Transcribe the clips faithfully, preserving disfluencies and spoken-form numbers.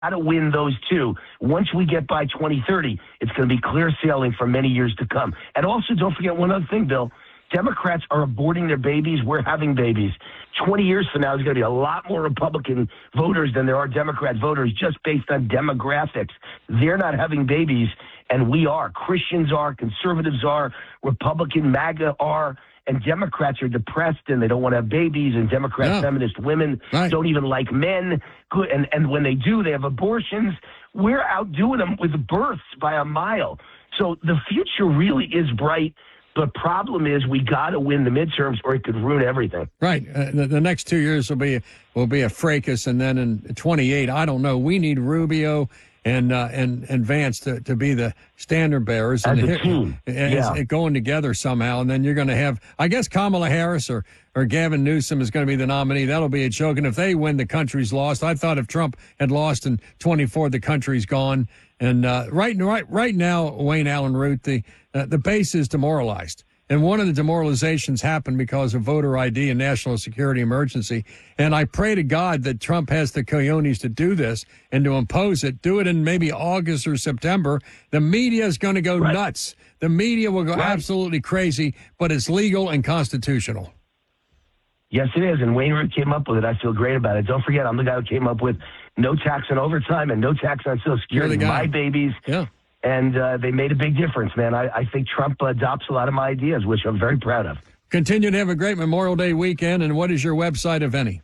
to win those two. Once we get by twenty thirty, it's going to be clear sailing for many years to come. And also, don't forget one other thing, Bill. Democrats are aborting their babies. We're having babies. twenty years from now, there's going to be a lot more Republican voters than there are Democrat voters just based on demographics. They're not having babies, and we are. Christians are, conservatives are, Republican MAGA are, and Democrats are depressed and they don't want to have babies, and Democrat yeah. feminist women right. don't even like men. Good, and, and when they do, they have abortions. We're outdoing them with births by a mile. So the future really is bright. The problem is we got to win the midterms, or it could ruin everything. Right. Uh, the, the next two years will be will be a fracas, and then in twenty-eight, I don't know. We need Rubio and uh, and and Vance to, to be the standard bearers as and a team, yeah. it going together somehow. And then you're going to have, I guess, Kamala Harris or or Gavin Newsom is going to be the nominee. That'll be a joke. And if they win, the country's lost. I thought if Trump had lost in twenty-four, the country's gone. And uh, right right right now, Wayne Allen Root, the uh, the base is demoralized. And one of the demoralizations happened because of voter I D and national security emergency. And I pray to God that Trump has the cojones to do this and to impose it. Do it in maybe August or September. The media is going to go right. nuts. The media will go right. absolutely crazy, but it's legal and constitutional. Yes, it is. And Wayne Root came up with it. I feel great about it. Don't forget, I'm the guy who came up with no tax on overtime and no tax on Social Security. My babies. Yeah. And uh, they made a big difference, man. I, I think Trump adopts a lot of my ideas, which I'm very proud of. Continue to have a great Memorial Day weekend. And what is your website, if any?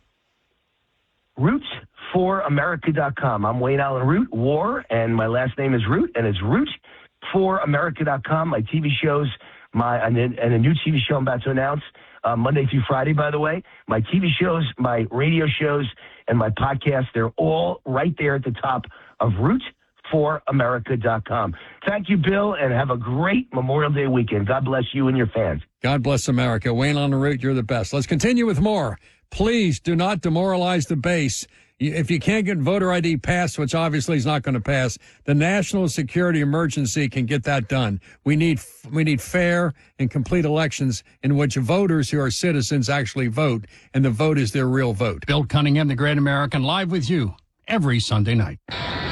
roots for america dot com. I'm Wayne Allen Root, War, and my last name is Root, and it's root for america dot com. My T V shows, my and, and a new T V show I'm about to announce, uh, Monday through Friday, by the way. My T V shows, my radio shows, and my podcast, they're all right there at the top of root for america dot com. Thank you, Bill, and have a great Memorial Day weekend. God bless you and your fans. God bless America. Wayne Allen Root, you're the best. Let's continue with more. Please do not demoralize the base. If you can't get voter I D passed, which obviously is not going to pass, the national security emergency can get that done. We need we need fair and complete elections in which voters who are citizens actually vote, and the vote is their real vote. Bill Cunningham, the Great American, live with you every Sunday night.